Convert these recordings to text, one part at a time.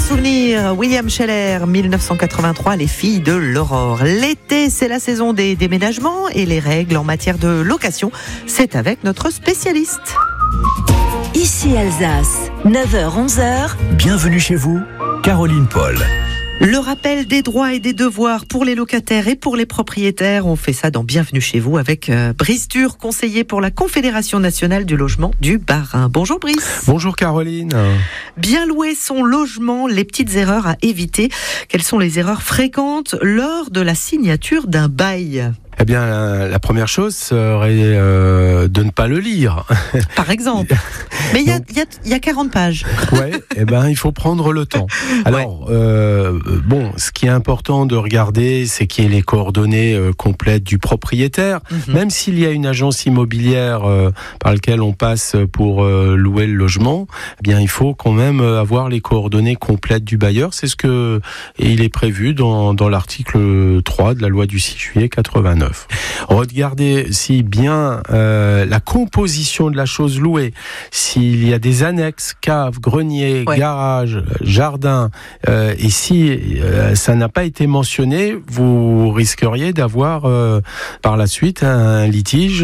souvenir, William Scheller, 1983, Les filles de l'aurore. L'été, c'est la saison des déménagements et les règles en matière de location, c'est avec notre spécialiste. Ici Alsace, 9h-11h. Bienvenue chez vous, Caroline Paul. Le rappel des droits et des devoirs pour les locataires et pour les propriétaires. On fait ça dans Bienvenue chez vous avec Brice Tur, conseiller pour la Confédération nationale du logement du Bas-Rhin. Bonjour Brice. Bonjour Caroline. Bien louer son logement, les petites erreurs à éviter. Quelles sont les erreurs fréquentes lors de la signature d'un bail ? Eh bien, la première chose serait de ne pas le lire. Par exemple. Mais il y a 40 pages. Ouais, eh ben, il faut prendre le temps. Alors, ce qui est important de regarder, c'est qu'il y ait les coordonnées complètes du propriétaire. Mm-hmm. Même s'il y a une agence immobilière par laquelle on passe pour louer le logement, eh bien, il faut quand même avoir les coordonnées complètes du bailleur. C'est ce que il est prévu dans l'article 3 de la loi du 6 juillet 89. Regardez si bien la composition de la chose louée, s'il y a des annexes, caves, greniers, garages, jardins, et si ça n'a pas été mentionné, vous risqueriez d'avoir par la suite un litige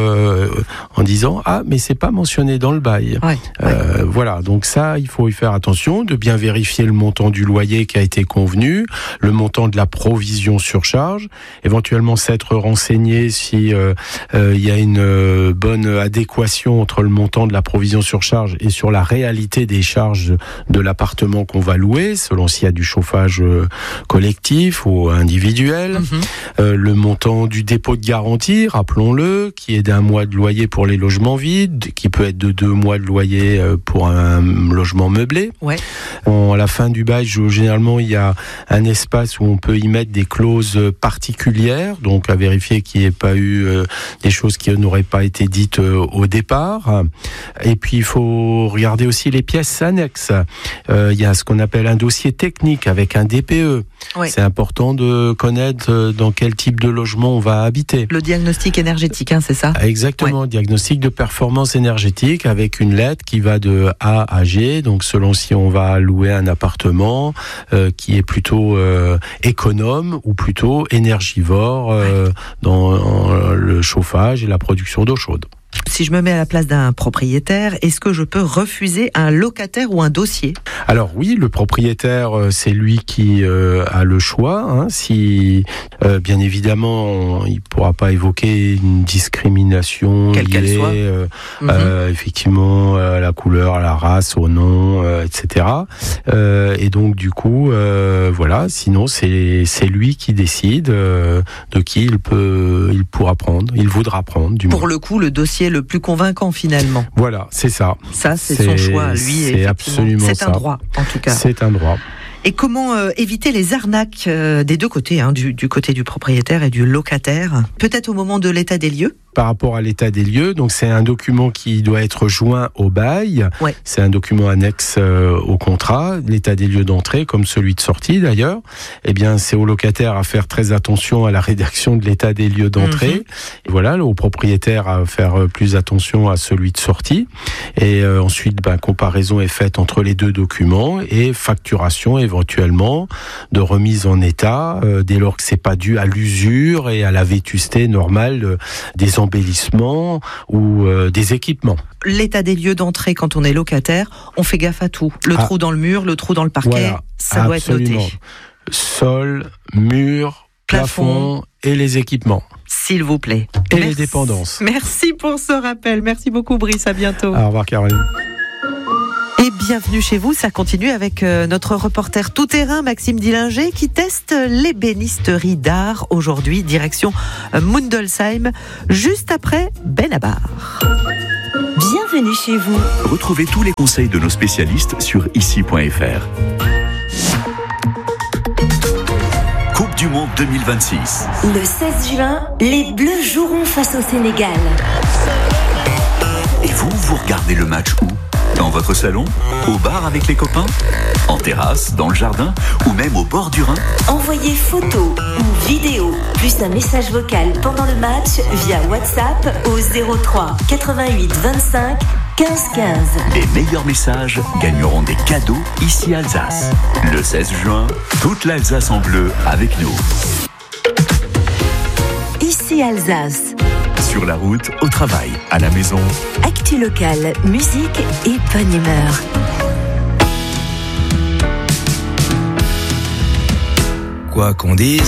en disant mais c'est pas mentionné dans le bail. Voilà, donc ça il faut y faire attention, de bien vérifier le montant du loyer qui a été convenu, le montant de la provision sur charge, éventuellement s'être renseigner si il y a une bonne adéquation entre le montant de la provision sur charge et sur la réalité des charges de l'appartement qu'on va louer, selon s'il y a du chauffage collectif ou individuel. Mm-hmm. Le montant du dépôt de garantie, rappelons-le, qui est d'1 mois de loyer pour les logements vides, qui peut être de 2 mois de loyer pour un logement meublé. À la fin du bail, généralement, il y a un espace où on peut y mettre des clauses particulières, donc à vérifier qu'il n'y ait pas eu des choses qui n'auraient pas été dites au départ. Et puis il faut regarder aussi les pièces annexes. Il y a ce qu'on appelle un dossier technique avec un DPE. C'est important de connaître dans quel type de logement on va habiter. Le diagnostic énergétique, c'est ça ? Exactement, diagnostic de performance énergétique avec une lettre qui va de A à G, donc selon si on va louer un appartement qui est plutôt économe ou plutôt énergivore dans le chauffage et la production d'eau chaude. Si je me mets à la place d'un propriétaire, est-ce que je peux refuser un locataire ou un dossier ? Alors oui, le propriétaire, c'est lui qui a le choix. Si, bien évidemment, il ne pourra pas évoquer une discrimination quelle qu'elle soit. Effectivement, à la couleur, à la race, au nom, etc. Et donc, du coup, voilà, sinon, c'est lui qui décide de qui il pourra prendre, il voudra prendre, du moins. Pour le coup, le dossier le plus convaincant finalement. Voilà, c'est ça. Ça, c'est son choix, lui. C'est absolument ça. C'est un droit, en tout cas. C'est un droit. Et comment éviter les arnaques des deux côtés, du côté du propriétaire et du locataire ? Peut-être au moment de l'état des lieux ? Par rapport à l'état des lieux, donc c'est un document qui doit être joint au bail. C'est un document annexe au contrat, l'état des lieux d'entrée comme celui de sortie d'ailleurs. Eh bien, c'est au locataire à faire très attention à la rédaction de l'état des lieux d'entrée. Et voilà, au propriétaire à faire plus attention à celui de sortie. Et ensuite, comparaison est faite entre les deux documents et facturation éventuellement de remise en état dès lors que c'est pas dû à l'usure et à la vétusté normale des embellissements ou des équipements. L'état des lieux d'entrée quand on est locataire, on fait gaffe à tout. Le trou dans le mur, le trou dans le parquet, ça doit être noté. Sol, mur, plafond et les équipements. S'il vous plaît. Et les dépendances. Merci pour ce rappel. Merci beaucoup Brice, à bientôt. Au revoir Caroline. Et bienvenue chez vous, ça continue avec notre reporter tout-terrain Maxime Dillinger qui teste l'ébénisterie d'art aujourd'hui, direction Mundelsheim, juste après Benabar. Bienvenue chez vous. Retrouvez tous les conseils de nos spécialistes sur ici.fr. Coupe du Monde 2026. Le 16 juin, les Bleus joueront face au Sénégal. Et vous regardez le match où ? Dans votre salon ? Au bar avec les copains ? En terrasse ? Dans le jardin ? Ou même au bord du Rhin ? Envoyez photos ou vidéos, plus un message vocal pendant le match via WhatsApp au 03 88 25 15-15. Les meilleurs messages gagneront des cadeaux ici à Alsace. Le 16 juin, toute l'Alsace en bleu avec nous. Ici Alsace. Sur la route, au travail, à la maison. Actu locale, musique et bonne humeur. Quoi qu'on dise,